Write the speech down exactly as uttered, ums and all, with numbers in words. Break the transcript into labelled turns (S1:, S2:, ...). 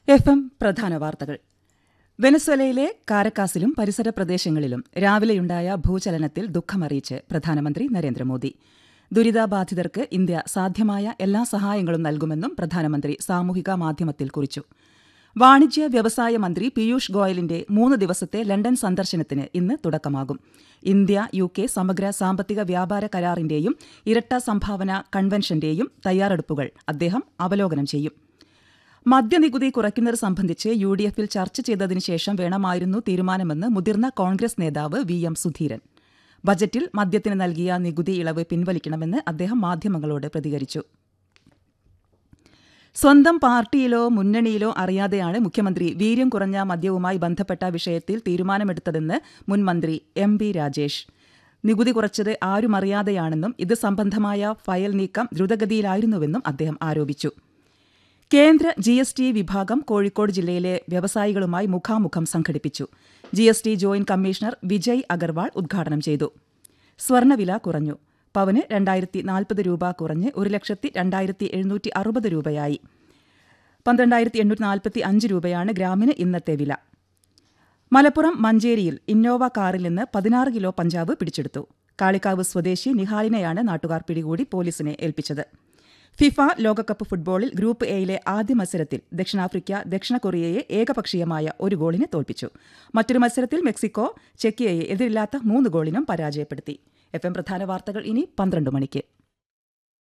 S1: F M പ്രധാന വാർത്തകൾ. വെനസ്വേലയിലെ കാരക്കാസിലും പരിസര പ്രദേശങ്ങളിലും രാവിലെയുണ്ടായ ഭൂചലനത്തിൽ ദുഃഖമറിയിച്ച് പ്രധാനമന്ത്രി നരേന്ദ്രമോദി. ദുരിതബാധിതർക്ക് ഇന്ത്യ സാധ്യമായ എല്ലാ സഹായങ്ങളും നൽകുമെന്നും പ്രധാനമന്ത്രി സാമൂഹിക മാധ്യമത്തിൽ കുറിച്ചു. വാണിജ്യ വ്യവസായ മന്ത്രി പീയൂഷ് ഗോയലിന്റെ മൂന്ന് ദിവസത്തെ ലണ്ടൻ സന്ദർശനത്തിന് ഇന്ന് തുടക്കമാകും. ഇന്ത്യ യു കെ സമഗ്ര സാമ്പത്തിക വ്യാപാര കരാറിന്റെയും ഇരട്ട സംഭാവന കൺവെൻഷന്റെയും തയ്യാറെടുപ്പുകൾ അദ്ദേഹം അവലോകനം ചെയ്യും. മദ്യനികുതി കുറയ്ക്കുന്നത് സംബന്ധിച്ച് യു ഡി എഫിൽ ചർച്ച ചെയ്തതിനു ശേഷം വേണമായിരുന്നു തീരുമാനമെന്ന് മുതിർന്ന കോൺഗ്രസ് നേതാവ് വി എം സുധീരൻ. ബജറ്റിൽ മദ്യത്തിന് നൽകിയ നികുതി ഇളവ് പിൻവലിക്കണമെന്ന് അദ്ദേഹം മാധ്യമങ്ങളോട് പ്രതികരിച്ചു. സ്വന്തം പാർട്ടിയിലോ മുന്നണിയിലോ അറിയാതെയാണ് മുഖ്യമന്ത്രി വീര്യം കുറഞ്ഞ മദ്യവുമായി ബന്ധപ്പെട്ട വിഷയത്തിൽ തീരുമാനമെടുത്തതെന്ന് മുൻ മന്ത്രി എം ബി രാജേഷ്. നികുതി കുറച്ചത് ആരുമറിയാതെയാണെന്നും ഇത് സംബന്ധമായ ഫയൽ നീക്കം ദ്രുതഗതിയിലായിരുന്നുവെന്നും അദ്ദേഹം ആരോപിച്ചു. കേന്ദ്ര ജി എസ് ടി വിഭാഗം കോഴിക്കോട് ജില്ലയിലെ വ്യവസായികളുമായി മുഖാമുഖം സംഘടിപ്പിച്ചു. G S T joint commissioner Vijay Agarwal ഉദ്ഘാടനം ചെയ്തു. സ്വർണ്ണവില കുറഞ്ഞു. പവന് രണ്ടായിരത്തി നാൽപ്പത് രൂപ കുറഞ്ഞ് ഒരു ലക്ഷത്തി രണ്ടായിരത്തി എഴുന്നൂറ്റി അറുപത് രൂപയായി. പന്ത്രണ്ടായിരത്തി എണ്ണൂറ്റി നാൽപ്പത്തി അഞ്ച് രൂപയാണ് ഗ്രാമിന് ഇന്നത്തെ വില. മലപ്പുറം മഞ്ചേരിയിൽ ഇന്നോവ കാറിൽ നിന്ന് പതിനാറ് കിലോ പഞ്ചാബ് പിടിച്ചെടുത്തു. കാളിക്കാവ് സ്വദേശി നിഹാലിനെയാണ് നാട്ടുകാർ പിടികൂടി പോലീസിനെ ഏൽപ്പിച്ചത്. ഫിഫ ലോകകപ്പ് ഫുട്ബോളിൽ ഗ്രൂപ്പ് എയിലെ ആദ്യ മത്സരത്തിൽ ദക്ഷിണാഫ്രിക്ക ദക്ഷിണ കൊറിയയെ ഏകപക്ഷീയമായ ഒരു ഗോളിന് തോൽപ്പിച്ചു. മറ്റൊരു മത്സരത്തിൽ മെക്സിക്കോ ചെക്കിയയെ എതിരില്ലാത്ത മൂന്ന് ഗോളിനും പരാജയപ്പെടുത്തി. എഫ് എം പ്രധാന വാർത്തകൾ ഇനി പന്ത്രണ്ട് മണിക്ക്.